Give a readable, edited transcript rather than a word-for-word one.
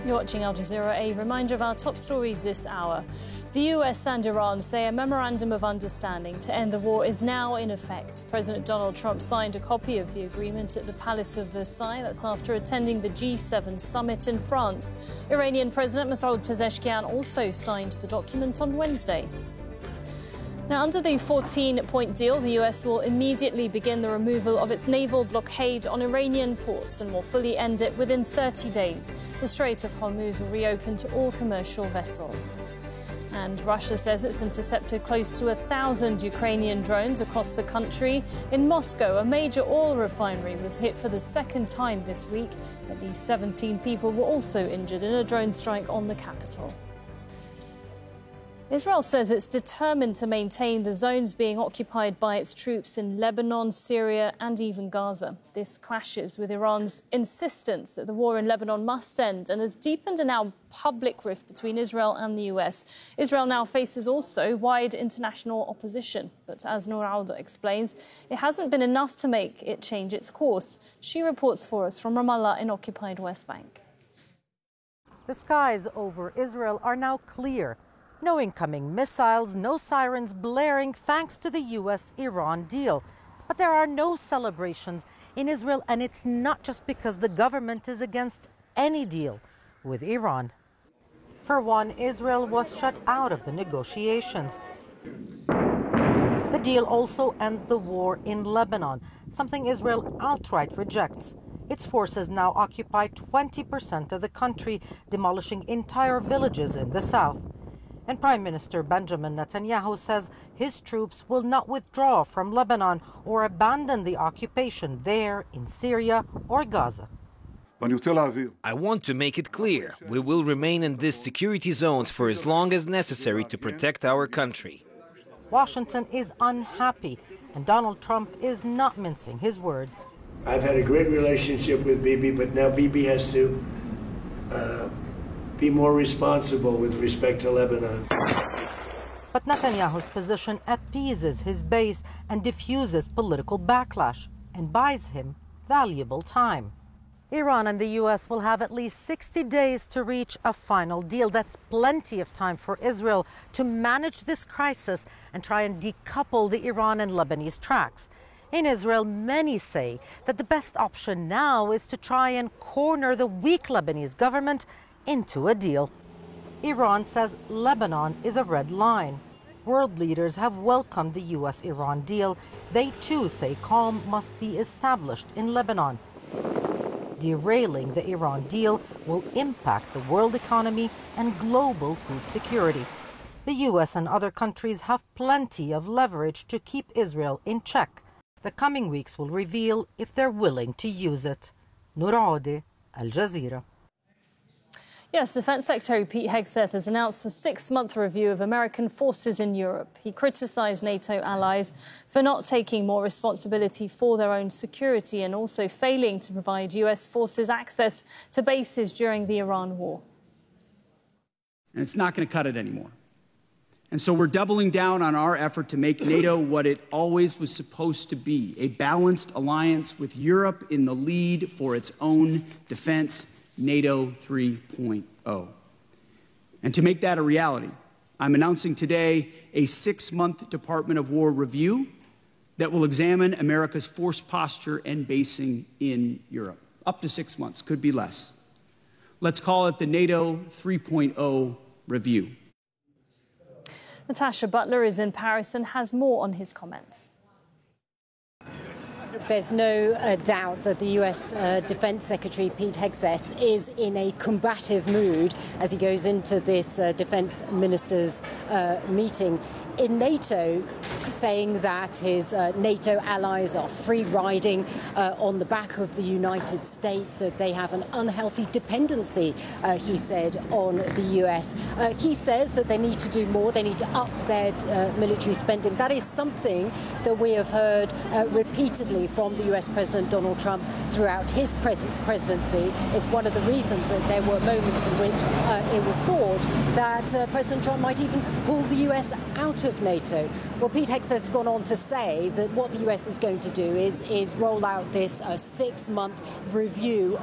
You're watching Al Jazeera. A reminder of our top stories this hour. The US and Iran say a memorandum of understanding to end the war is now in effect. President Donald Trump signed a copy of the agreement at the Palace of Versailles. That's after attending the G7 summit in France. Iranian President Masoud Pezeshkian also signed the document on Wednesday. Now, under the 14-point deal, the US will immediately begin the removal of its naval blockade on Iranian ports and will fully end it within 30 days. The Strait of Hormuz will reopen to all commercial vessels. And Russia says it's intercepted close to 1,000 Ukrainian drones across the country. In Moscow, a major oil refinery was hit for the second time this week. At least 17 people were also injured in a drone strike on the capital. Israel says it's determined to maintain the zones being occupied by its troops in Lebanon, Syria and even Gaza. This clashes with Iran's insistence that the war in Lebanon must end and has deepened a now public rift between Israel and the US. Israel now faces also wide international opposition. But as Noor Auda explains, it hasn't been enough to make it change its course. She reports for us from Ramallah in occupied West Bank. The skies over Israel are now clear. No incoming missiles, no sirens blaring thanks to the US-Iran deal. But there are no celebrations in Israel, and it's not just because the government is against any deal with Iran. For one, Israel was shut out of the negotiations. The deal also ends the war in Lebanon, something Israel outright rejects. Its forces now occupy 20% of the country, demolishing entire villages in the south. And Prime Minister Benjamin Netanyahu says his troops will not withdraw from Lebanon or abandon the occupation there in Syria or Gaza. I want to make it clear, we will remain in these security zones for as long as necessary to protect our country. Washington is unhappy, and Donald Trump is not mincing his words. I've had a great relationship with Bibi, but now Bibi has to be more responsible with respect to Lebanon. But Netanyahu's position appeases his base and diffuses political backlash and buys him valuable time. Iran and the US will have at least 60 days to reach a final deal. That's plenty of time for Israel to manage this crisis and try and decouple the Iran and Lebanese tracks. In Israel, many say that the best option now is to try and corner the weak Lebanese government into a deal. Iran says Lebanon is a red line. World leaders have welcomed the US-Iran deal. They too say calm must be established in Lebanon. Derailing the Iran deal will impact the world economy and global food security. The US and other countries have plenty of leverage to keep Israel in check. The coming weeks will reveal if they're willing to use it. Noor Auda, Al Jazeera. Yes, Defence Secretary Pete Hegseth has announced a 6-month review of American forces in Europe. He criticised NATO allies for not taking more responsibility for their own security and also failing to provide US forces access to bases during the Iran war. And it's not going to cut it anymore. And so we're doubling down on our effort to make NATO what it always was supposed to be, a balanced alliance with Europe in the lead for its own defense, NATO 3.0. And to make that a reality, I'm announcing today a 6-month Department of War review that will examine America's force posture and basing in Europe. Up to 6 months, could be less. Let's call it the NATO 3.0 review. Natasha Butler is in Paris and has more on his comments. There's no doubt that the US Defense Secretary Pete Hegseth is in a combative mood as he goes into this defense ministers' meeting in NATO, saying that his NATO allies are free riding on the back of the United States, that they have an unhealthy dependency, he said, on the US. He says that they need to do more, they need to up their military spending. That is something that we have heard repeatedly from the US President Donald Trump throughout his presidency. It's one of the reasons that there were moments in which it was thought that President Trump might even pull the US out of NATO. Well, Pete Hegseth's gone on to say that what the US is going to do is roll out this 6-month review